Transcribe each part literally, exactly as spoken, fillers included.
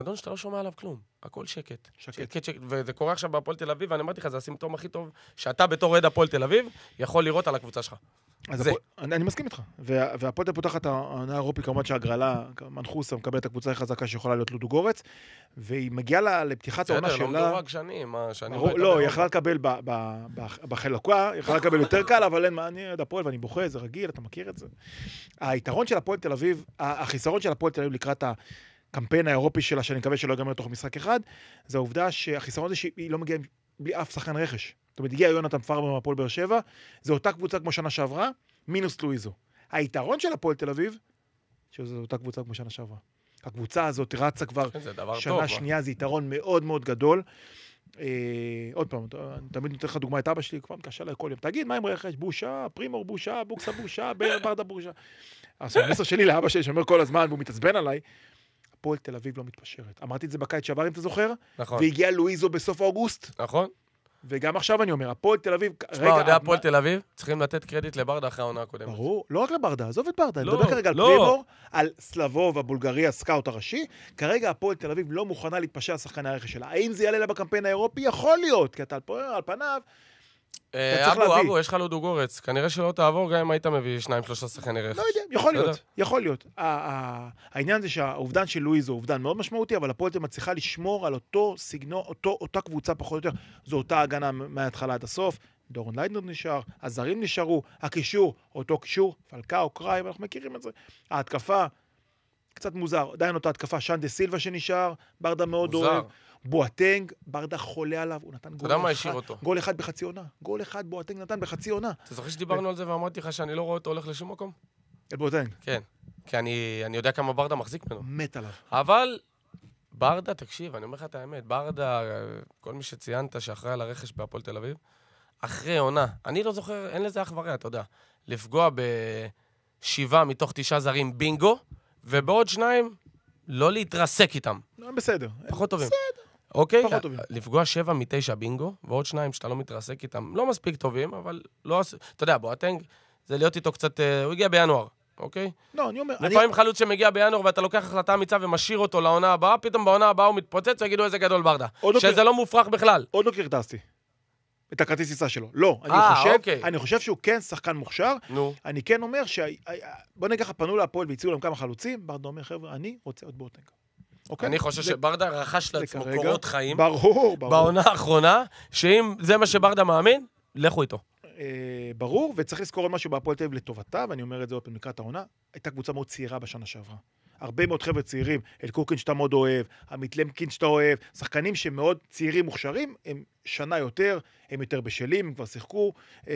אדון שאתה לא שומע עליו כלום, הכל שקט. שקט. שקט, שקט, וזה קורה עכשיו בהפועל תל אביב, ואני אמרתי לך, זה הסימפטום הכי טוב, שאתה בתור אוהד הפועל תל אביב, יכול לראות על הקבוצה שלך. אז הפועל, אני, אני מסכים איתך. וה, והפועל פותחת העונה האירופית, כמובן שהגרלה, מנחוסה, מקבלת הקבוצה החזקה שיכולה להיות לודוגורץ, והיא מגיעה לה, לפתיחת העונה שלה... בסדר, לא מדורג שנים, שנים לא, לא היא יכלה לקבל ב, ב, ב, בחלוקה, היא יכלה לקבל יותר קל, אבל אין מה, אני אוהד הפועל ואני בוכה, זה רגיל, אתה מכיר את זה. היתרון של הפועל תל אביב, החיסרון של הפועל תל אביב לקראת הקמפיין האירופי שלה, שאני מקווה שלא ייגמר תוך משחק אחד, זה העובדה שהחיסרון זה שהיא לא מגיעה בלי אף שחקן רכש. זאת אומרת, הגיע יונתן פרבר מהפועל באר שבע, זו אותה קבוצה כמו שנה שעברה, מינוס לואיזו. היתרון של הפועל תל אביב, שזו אותה קבוצה כמו שנה שעברה. הקבוצה הזאת רצה כבר שנה שנייה, זה יתרון מאוד מאוד גדול. עוד פעם, אני תמיד נותן לך דוגמה את אבא שלי, כבר מתקשר לה כל יום, תגיד, מה עם רכש? בושה, פרימור בושה, בוקסה בושה, ברדה בושה. עכשיו, המסר שלי לאבא שלי, שאומר כל הזמן, והוא מתעצבן עליי, הפועל תל אביב לא מתפשרת. אמרתי את זה בקיץ שעבר, אם אתה זוכר, והגיע לואיזו בסוף אוגוסט. נכון. וגם עכשיו אני אומר, הפועל תל אביב... תשמע, עודי הפועל תל אביב, צריכים לתת קרדיט לברדה אחרי העונה הקודמת. ברור, לא רק לברדה, עזוב את ברדה, אני מדבר כרגע על פרימור, על סלבוב, הבולגרי, הסקאוט הראשי, כרגע הפועל תל אביב לא מוכנה להתפשר על שחקני הרכש שלה. האם זה יעלה לה בקמפיין האירופי? יכול להיות, כי אתה על פניו, אבו, אבו, יש לך לודוגורץ. כנראה שלא תעבור גם אם היית מביא שניים, שלושה שחקני רכש. לא יודע, יכול להיות, יכול להיות. העניין זה שהאובדן של לואיזו הוא אובדן מאוד משמעותי, אבל הפועל תל אביב מצליחה לשמור על אותו סגנון, אותה קבוצה פחות או יותר. זו אותה הגנה מההתחלה עד הסוף. דורון ליידנר נשאר, הזרים נשארו, הקישור, אותו קישור, פלקאו, קראי, אנחנו מכירים את זה. ההתקפה, קצת מוזר, עדיין אותה התקפה, שן דה סילבה שנשאר, ברדה מאוד אוהב. בואטנג, ברדה חולה עליו, הוא נתן גול אחד, גול אחד בחצי עונה. גול אחד בואטנג נתן בחצי עונה. אתה זוכר שדיברנו על זה ואמרתי לך שאני לא רואה אותו הולך לשום מקום? אל בואטנג. כן, כי אני, אני יודע כמה ברדה מחזיק ממנו. מת עליו. אבל ברדה, תקשיב, אני אומר לך את האמת, ברדה, כל מי שציינת שאחראי על הרכש בהפועל תל אביב, אחרי עונה, אני לא זוכר, אין לזה אח ורע, אתה יודע, לפגוע בשבעה מתוך תשעה זרים בינגו, ובעוד שניים לא להתרסק איתם. בסדר. פחות טובים. בסדר. אוקיי? לפגוע שבע מתשע בינגו, ועוד שניים שאתה לא מתרסק איתם, לא מספיק טובים, אבל לא... אתה יודע, בואטנג, זה להיות איתו קצת... הוא הגיע בינואר, אוקיי? לא, אני אומר... לפעמים חלוץ שמגיע בינואר ואתה לוקח החלטה אמיצה ומשאיר אותו לעונה הבאה, פתאום בעונה הבאה הוא מתפוצץ ויגידו איזה גדול ברדה. שזה לא מופרך בכלל. עוד לא קרטסתי. את הכרטיס טיסה שלו. לא, אני חושב, אני חושב שהוא כן שחקן מוכשר. אני כן אומר ש... בוא נגיד לך, פנו להפועל והציעו להם כמה חלוצים, ברדה אומר, חבר'ה, אני רוצה עוד בואטנג. אני חושב שברדה רכש לעצמו קורות חיים. ברור, ברור. בעונה האחרונה, שאם זה מה שברדה מאמין, לכו איתו. ברור, וצריך לזכור עוד משהו בהפועל תל אביב לטובתה, ואני אומר את זה עוד פעם לקראת העונה, הייתה קבוצה מאוד צעירה בשנה שעברה. הרבה מאוד חבר'ה צעירים, אל קורקין שאתה מאוד אוהב, עמית למקין שאתה אוהב, שחקנים שמאוד צעירים מוכשרים, הם שנה יותר, הם יותר בשלים, הם כבר שיחקו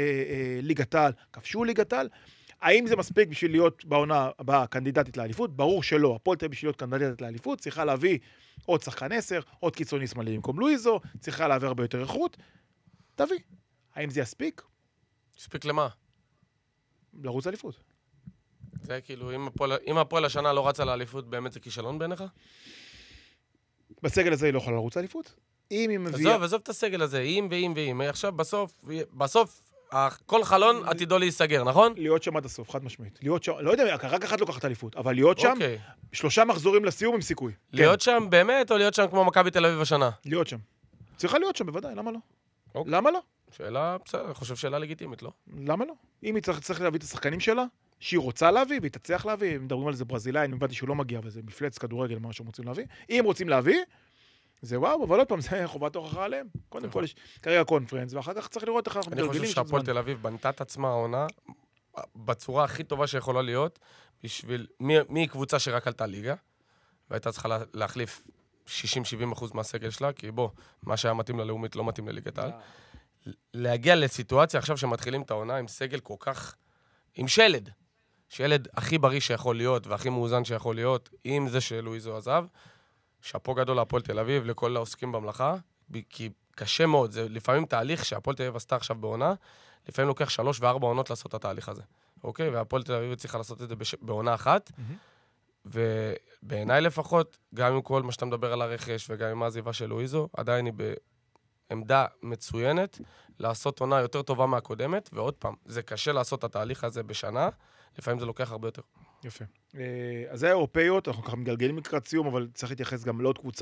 ליגת העל, כבשו ליגת העל. האם זה מספיק בשביל להיות בעונה הבאה קנדידטית לאליפות? ברור שלא. הפועל תל אביב בשביל להיות קנדידטית לאליפות, צריכה להביא עוד שחקן עשר, עוד קיצוני שמאלי במקום לואיזו, צריכה להביא הרבה יותר איכות. תביא. האם זה יספיק? יספיק למה? לרוץ לאליפות. זה כאילו, אם הפועל השנה לא רצה לאליפות, באמת זה כישלון בעיניך? בסגל הזה היא לא יכולה לרוץ לאליפות. אם היא מביאה... עזוב, עזוב את הסגל הזה, אם ואם ואם. עכשיו, בסוף, בסוף, כל חלון עתידו להיסגר, נכון? להיות שם עד הסוף, חד משמעית. להיות שם, לא יודע, רק אחת לוקחת אליפות, אבל להיות שם, שלושה מחזורים לסיום עם סיכוי. להיות שם באמת, או להיות שם כמו מכבי תל אביב השנה? להיות שם. צריכה להיות שם, בוודאי, למה לא? למה לא? שאלה, בסדר, אני חושב שאלה לגיטימית, לא? למה לא? אם היא צריך להביא את השחקנים שלה, שהיא רוצה להביא, והיא תצליח להביא, אם מדברים על זה ברזילאי, אני הבנתי שהוא לא מגיע, וזה מפלץ כדורגל, מה שהם רוצים להביא. אם רוצים להביא, זה וואו, אבל עוד פעם, זה חובת הוכחה עליהם. קודם כל יש כרגע קונפרנס, ואחר כך צריך לראות איך אנחנו מתגלגלים. אני חושב שהפועל תל אביב בנתה את עצמה העונה בצורה הכי טובה שיכולה להיות, בשביל, מי קבוצה שרק עלתה ליגה, והייתה צריכה להחליף שישים שבעים אחוז מהסגל שלה, כי בוא, מה שהיה מתאים ללאומית לא מתאים לליגת העל. להגיע לסיטואציה עכשיו שמתחילים את העונה עם סגל כל כך, עם שלד, שלד הכי בריא שיכול להיות, והכי מאוזן שיכול להיות, עם זה שלואיזו עזב, שאפו גדול להפועל תל אביב, לכל העוסקים במלאכה, כי קשה מאוד, זה לפעמים תהליך שהפועל תל אביב עשתה עכשיו בעונה, לפעמים לוקח שלוש וארבע עונות לעשות את התהליך הזה, אוקיי? והפועל תל אביב צריכה לעשות את זה בש... בעונה אחת, ובעיניי לפחות, גם עם כל מה שאתה מדבר על הרכש, וגם עם העזיבה של לואיזו, עדיין היא בעמדה מצוינת, לעשות עונה יותר טובה מהקודמת, ועוד פעם, זה קשה לעשות את התהליך הזה בשנה, לפעמים זה לוקח הרבה יותר. יפה. אז זה האירופאיות, אנחנו ככה מגלגלים לקראת סיום, אבל צריך להתייחס גם לעוד קבוצה